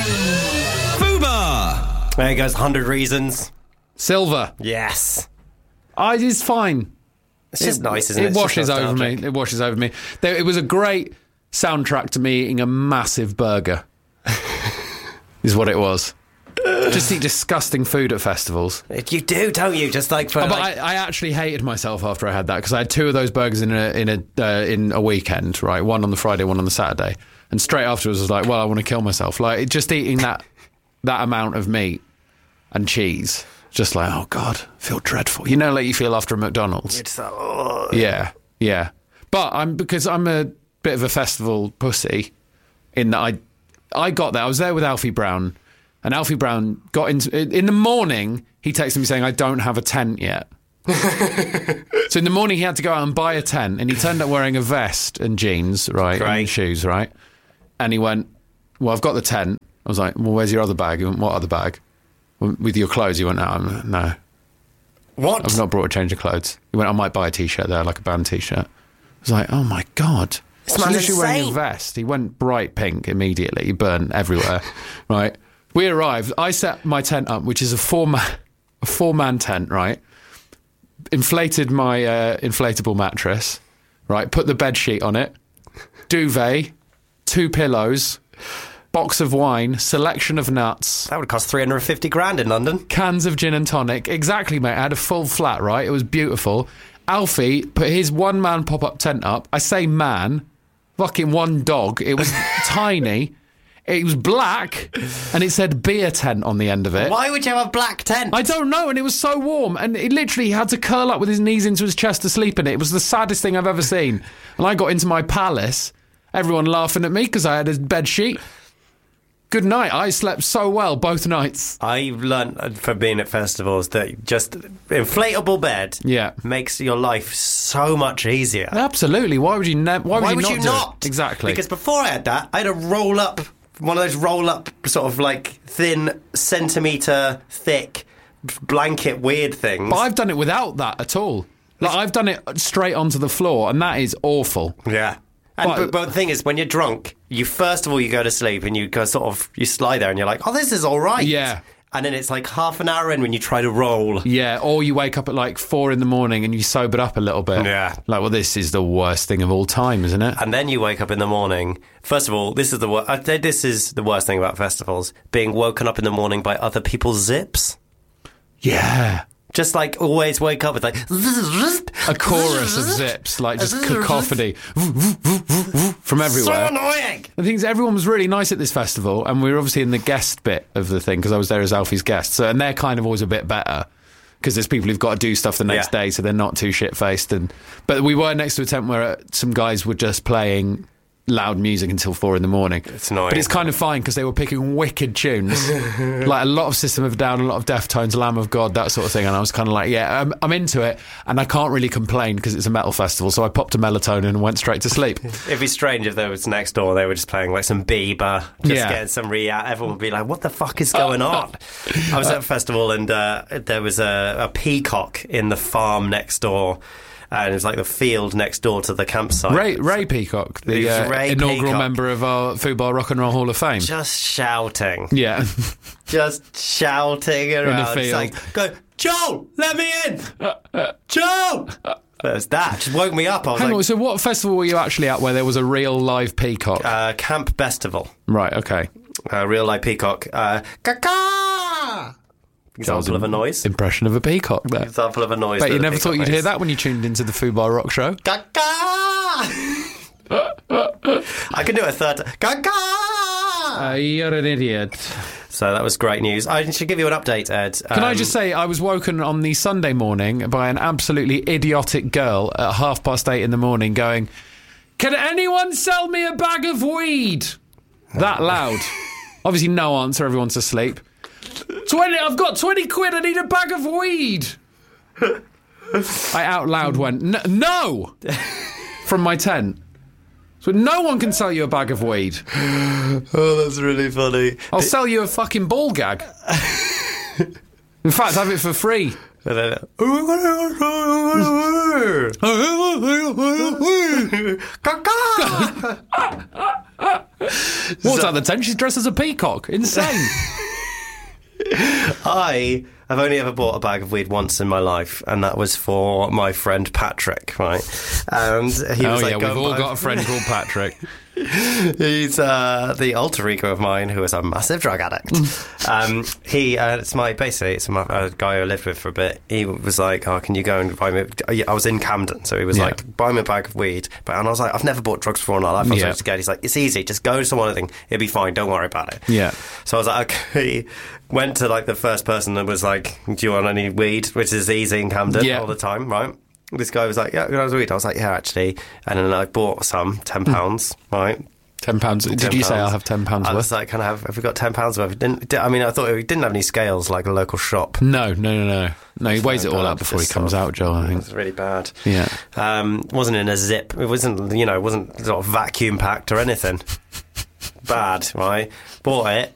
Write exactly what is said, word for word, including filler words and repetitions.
Fubar! There goes one hundred reasons. Silver. Yes. I, it's fine. It's just it, nice, isn't it? It washes over me. It washes over me. There, it was a great soundtrack to me eating a massive burger. Is what it was. Just eat disgusting food at festivals. You do, don't you? Just like for. Oh, but like... I, I actually hated myself after I had that because I had two of those burgers in a in a uh, in a weekend, right? One on the Friday, one on the Saturday, and straight afterwards I was like, well, I want to kill myself. Like just eating that that amount of meat and cheese, just like, oh god, I feel dreadful. You know, like you feel after a McDonald's. You're just like, oh. Yeah, yeah. But I'm because I'm a bit of a festival pussy. In that I I got there. I was there with Alfie Brown. And Alfie Brown got into... In the morning, he texted me saying, I don't have a tent yet. So in the morning, he had to go out and buy a tent. And he turned up wearing a vest and jeans, right? Great. And shoes, right? And he went, well, I've got the tent. I was like, well, where's your other bag? He went, what other bag? With your clothes? He went, no, I'm, no. What? I've not brought a change of clothes. He went, I might buy a T-shirt there, like a band T-shirt. I was like, oh, my God. This He's man's literally wearing a insane. vest. He went bright pink immediately. He burned everywhere, right? We arrived. I set my tent up, which is a four-man, a four-man tent, right? Inflated my uh, inflatable mattress, right? Put the bed sheet on it, duvet, two pillows, box of wine, selection of nuts. That would cost three hundred fifty grand in London. Cans of gin and tonic. Exactly, mate. I had a full flat, right? It was beautiful. Alfie put his one-man pop-up tent up. I say man, fucking one dog. It was tiny. It was black, and it said beer tent on the end of it. Why would you have a black tent? I don't know, and it was so warm, and it literally had to curl up with his knees into his chest to sleep in it. It was the saddest thing I've ever seen. And I got into my palace, everyone laughing at me because I had a bed sheet. Good night. I slept so well both nights. I've learnt from being at festivals that just inflatable bed Yeah. makes your life so much easier. Absolutely. Why would you, ne- why would Why you would not you do not? it? Exactly. Because before I had that, I had a roll up, one of those roll up, sort of like thin, centimetre thick blanket weird things. But I've done it without that at all. Like I've done it straight onto the floor, and that is awful. Yeah. And, But- but, but the thing is, when you're drunk, you first of all, you go to sleep and you go sort of, you lie there and you're like, oh, this is all right. Yeah. And then it's like half an hour in when you try to roll. Yeah, or you wake up at like four in the morning and you sobered up a little bit. Yeah. Like, well, this is the worst thing of all time, isn't it? And then you wake up in the morning. First of all, this is the wor- I'd say this is the worst thing about festivals: being woken up in the morning by other people's zips. Yeah. Just like always wake up with like A chorus of zips, like just cacophony from everywhere. So annoying. The thing is, everyone was really nice at this festival, and we were obviously in the guest bit of the thing because I was there as Alfie's guest. So, and they're kind of always a bit better because there's people who've got to do stuff the next Yeah. day, so they're not too shit faced. And but we were next to a tent where some guys were just playing loud music until four in the morning. It's annoying. But it's kind of fine because they were picking wicked tunes, like a lot of System of a Down, a lot of Deftones, Lamb of God, that sort of thing. And I was kind of like, yeah, I'm, I'm into it, and I can't really complain because it's a metal festival. So I popped a melatonin and went straight to sleep. It'd be strange if there was next door they were just playing like some Bieber, just Yeah. getting some re-out. Everyone would be like, what the fuck is going on? I was at a festival and uh, there was a, a peacock in the farm next door. And it's like the field next door to the campsite. Ray, Ray Peacock, the It's uh, Ray inaugural Peacock. member of our Football Rock and Roll Hall of Fame. Just shouting. Yeah. Just shouting around. It's field. like, go, Joel, let me in! Joel! There's that. Just woke me up. I was Hang like, on, so what festival were you actually at where there was a real live peacock? uh, Camp Bestival. Right, okay. Uh, real live peacock. Uh, caca! Example of a noise. Impression of a peacock there. Example of a noise. But that you a never thought peacock you'd hear makes. that when you tuned into the Football Rock show? Caca! I can do it a third time. Caca! Uh, you're an idiot. So that was great news. I should give you an update, Ed. Can I Um, just say, I was woken on the Sunday morning by an absolutely idiotic girl at half past eight in the morning going, can anyone sell me a bag of weed? That loud. Obviously no answer, everyone's asleep. twenty, I've got twenty quid, I need a bag of weed. I out loud went, "N- no! From my tent. So no one can sell you a bag of weed. Oh, that's really funny. I'll sell you a fucking ball gag. In fact, have it for free. And then, What's that then? She's dressed as a peacock. Insane. I have only ever bought a bag of weed once in my life, and that was for my friend Patrick, right? And he oh was yeah, like, we've all buy- got a friend called Patrick. He's uh, the alter ego of mine who is a massive drug addict. um, he, uh, it's my basically it's my a guy I lived with for a bit. He was like, "Oh, can you go and buy me?" I was in Camden, so he was Yeah. like, "Buy me a bag of weed." But and I was like, "I've never bought drugs before in my life." I was Yeah. really scared. He's like, "It's easy. Just go to someone thing. It'll be fine. Don't worry about it." Yeah. So I was like, "Okay." Went to like the first person that was like, "Do you want any weed?" Which is easy in Camden Yeah. all the time, right? This guy was like, "Yeah, I was weed." I was like, "Yeah, actually," and then I bought some ten pounds, right? Ten pounds. Did you say I'll have ten pounds I worth? was like, "Can I have? Have we got ten pounds worth?" Didn't, di- I mean, I thought it didn't have any scales like a local shop. No, no, no, no. No, he weighs it all bad, out before he just comes sort of- out, Joel, I It think. was really bad. Yeah. Um, wasn't in a zip. It wasn't, you know, it wasn't sort of vacuum packed or anything. Bad, right? Bought it.